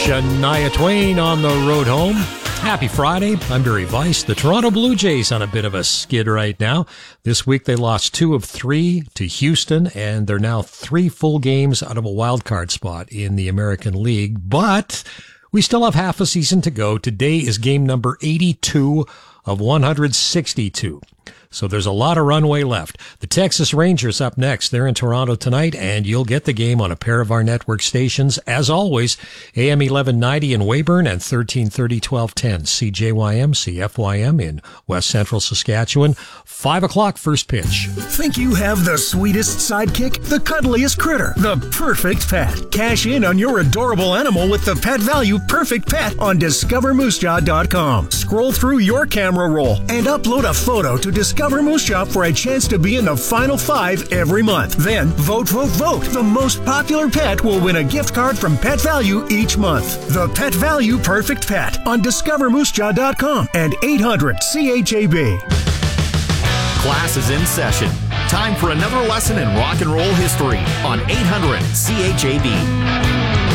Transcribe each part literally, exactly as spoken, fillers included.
Shania Twain on the road home. Happy Friday. I'm Barry Weiss. The Toronto Blue Jays on a bit of a skid right now. This week they lost two of three to Houston, and they're now three full games out of a wild card spot in the American League. But we still have half a season to go. Today is game number eighty-two of one hundred sixty-two. So there's a lot of runway left. The Texas Rangers up next. They're in Toronto tonight, and you'll get the game on a pair of our network stations. As always, A M eleven ninety in Weyburn and thirteen thirty, twelve ten C J Y M, C F Y M in West Central Saskatchewan. Five o'clock first pitch. Think you have the sweetest sidekick? The cuddliest critter? The perfect pet? Cash in on your adorable animal with the Pet Value Perfect Pet on discover moose jaw dot com. Scroll through your camera roll and upload a photo to Discover Moose Jaw for a chance to be in the final five every month. Then vote, vote, vote. The most popular pet will win a gift card from Pet Value each month. The Pet Value Perfect Pet on discover moose jaw dot com and eight hundred C H A B. Class is in session. Time for another lesson in rock and roll history on eight hundred C H A B.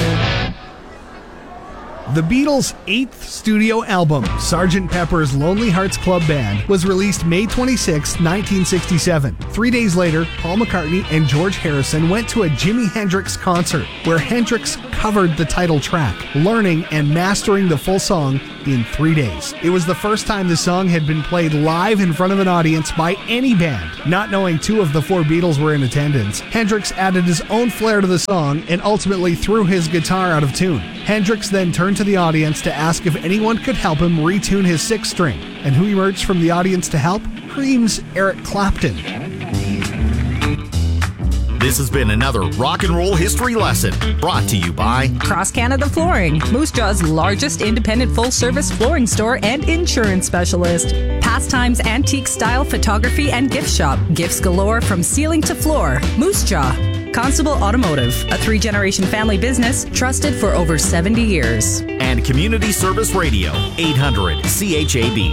The Beatles' eighth studio album, Sergeant Pepper's Lonely Hearts Club Band, was released May twenty-sixth, nineteen sixty-seven. Three days later, Paul McCartney and George Harrison went to a Jimi Hendrix concert where Hendrix covered the title track, learning and mastering the full song in three days. It was the first time the song had been played live in front of an audience by any band. Not knowing two of the four Beatles were in attendance, Hendrix added his own flair to the song and ultimately threw his guitar out of tune. Hendrix then turned to the audience to ask if anyone could help him retune his sixth string. And who emerged from the audience to help? Cream's Eric Clapton. This has been another rock and roll history lesson brought to you by Cross Canada Flooring, Moose Jaw's largest independent full-service flooring store and insurance specialist. Pastimes Antique Style Photography and Gift Shop. Gifts galore from ceiling to floor. Moose Jaw. Constable Automotive, a three-generation family business trusted for over seventy years. And Community Service Radio, eight hundred C H A B.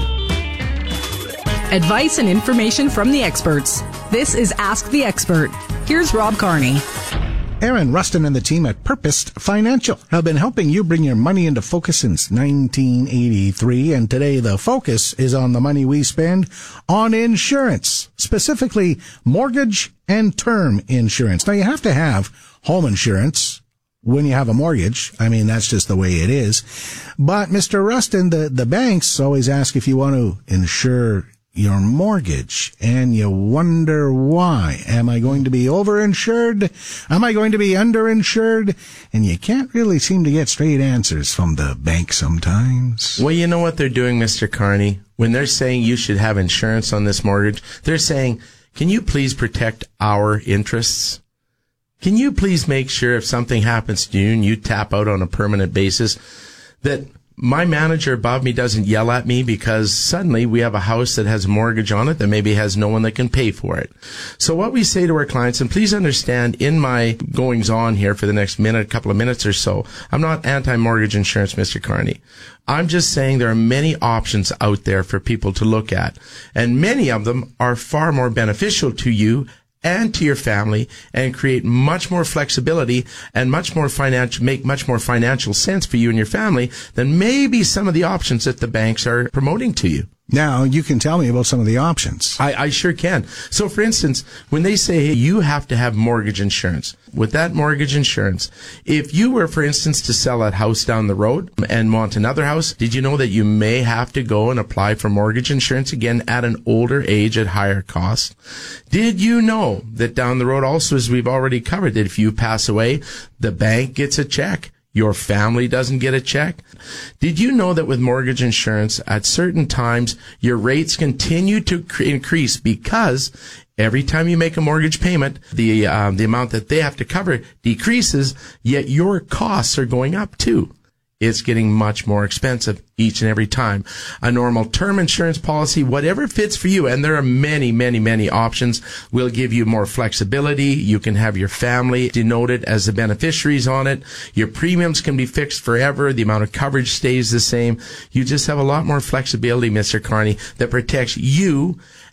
Advice and information from the experts. This is Ask the Expert. Here's Rob Carney. Aaron Rustin and the team at Purposed Financial have been helping you bring your money into focus since nineteen eighty-three, and today the focus is on the money we spend on insurance, specifically mortgage and term insurance. Now, you have to have home insurance when you have a mortgage. I mean, that's just the way it is. But, Mister Rustin, the, the banks always ask if you want to insure your mortgage, and you wonder why. Am I going to be overinsured? Am I going to be underinsured? And you can't really seem to get straight answers from the bank sometimes. Well, you know what they're doing, Mister Carney? When they're saying you should have insurance on this mortgage, they're saying, can you please protect our interests? Can you please make sure if something happens to you and you tap out on a permanent basis, that my manager above me doesn't yell at me because suddenly we have a house that has a mortgage on it that maybe has no one that can pay for it. So what we say to our clients, and please understand in my goings on here for the next minute, couple of minutes or so, I'm not anti-mortgage insurance, Mister Carney. I'm just saying there are many options out there for people to look at, and many of them are far more beneficial to you and to your family, and create much more flexibility and much more financial, make much more financial sense for you and your family than maybe some of the options that the banks are promoting to you. Now, you can tell me about some of the options. I, I sure can. So, for instance, when they say, hey, you have to have mortgage insurance, with that mortgage insurance, if you were, for instance, to sell that house down the road and want another house, did you know that you may have to go and apply for mortgage insurance again at an older age at higher cost? Did you know that down the road also, as we've already covered, that if you pass away, the bank gets a check? Your family doesn't get a check? Did you know that with mortgage insurance, at certain times, your rates continue to cr- increase because every time you make a mortgage payment, the um, the amount that they have to cover decreases, yet your costs are going up too. It's getting much more expensive each and every time. A normal term insurance policy, whatever fits for you, and there are many, many, many options, will give you more flexibility. You can have your family denoted as the beneficiaries on it. Your premiums can be fixed forever. The amount of coverage stays the same. You just have a lot more flexibility, Mister Carney, that protects you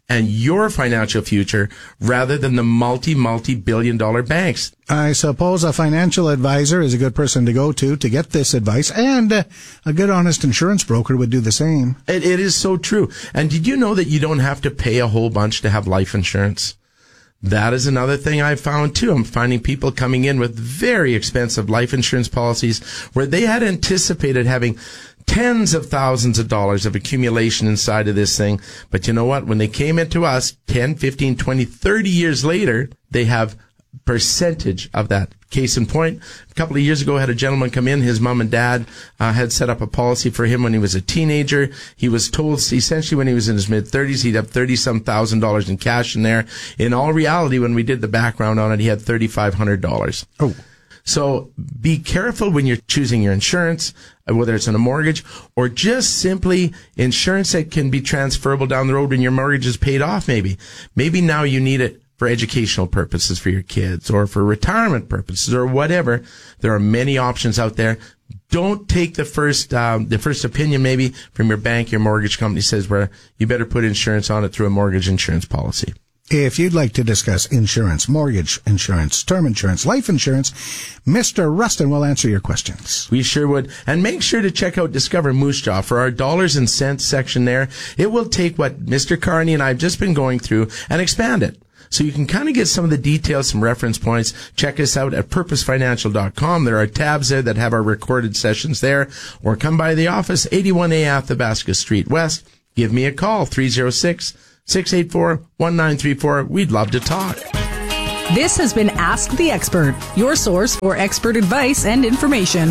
and your financial future rather than the multi, multi-billion dollar banks. I suppose a financial advisor is a good person to go to to get this advice, and uh, a good, honest insurance broker would do the same. It, it is so true. And did you know that you don't have to pay a whole bunch to have life insurance? That is another thing I've found too. I'm finding people coming in with very expensive life insurance policies where they had anticipated having tens of thousands of dollars of accumulation inside of this thing. But you know what? When they came into us ten, fifteen, twenty, thirty years later, they have percentage of that. Case in point, a couple of years ago, I had a gentleman come in. His mom and dad uh, had set up a policy for him when he was a teenager. He was told essentially when he was in his mid-thirties, he'd have thirty-some thousand dollars in cash in there. In all reality, when we did the background on it, he had thirty-five hundred dollars. Oh. So be careful when you're choosing your insurance, whether it's on a mortgage or just simply insurance that can be transferable down the road when your mortgage is paid off maybe. Maybe now you need it for educational purposes for your kids or for retirement purposes or whatever. There are many options out there. Don't take the first um, the first opinion maybe from your bank, your mortgage company says where you better put insurance on it through a mortgage insurance policy. If you'd like to discuss insurance, mortgage insurance, term insurance, life insurance, Mister Rustin will answer your questions. We sure would. And make sure to check out Discover Moose Jaw for our dollars and cents section there. It will take what Mister Carney and I have just been going through and expand it. So you can kind of get some of the details, some reference points. Check us out at purpose financial dot com. There are tabs there that have our recorded sessions there. Or come by the office, eighty-one A Athabasca Street West. Give me a call, three oh six, six eight four, one nine three four. We'd love to talk. This has been Ask the Expert, your source for expert advice and information.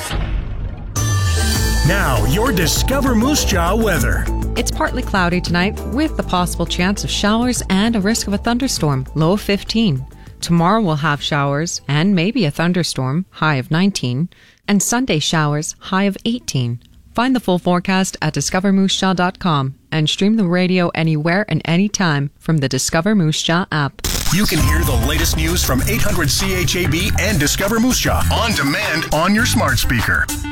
Now, your Discover Moose Jaw weather. It's partly cloudy tonight with the possible chance of showers and a risk of a thunderstorm, low of fifteen. Tomorrow we'll have showers and maybe a thunderstorm, high of nineteen. And Sunday showers, high of eighteen. Find the full forecast at discover moose jaw dot com and stream the radio anywhere and anytime from the Discover Moose Jaw app. You can hear the latest news from eight hundred C H A B and Discover Moose Jaw on demand on your smart speaker.